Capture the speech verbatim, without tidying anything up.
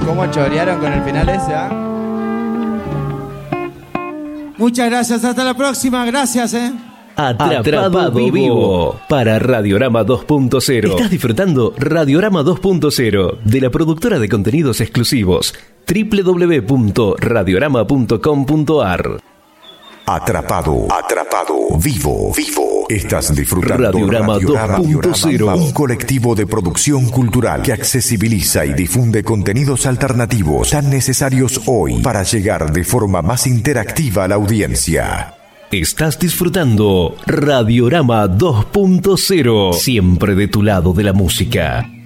¿Cómo chorearon con el final ese, ah? Muchas gracias, hasta la próxima, gracias, eh. Atrapado, Atrapado vivo. vivo para Radiorama dos punto cero. Estás disfrutando Radiorama dos punto cero de la productora de contenidos exclusivos doble u doble u doble u punto radiorama punto com punto a r. Atrapado, atrapado, vivo, vivo. Estás disfrutando Radiorama, Radiorama dos punto cero, un colectivo de producción cultural que accesibiliza y difunde contenidos alternativos tan necesarios hoy para llegar de forma más interactiva a la audiencia. Estás disfrutando Radiorama dos punto cero, siempre de tu lado de la música.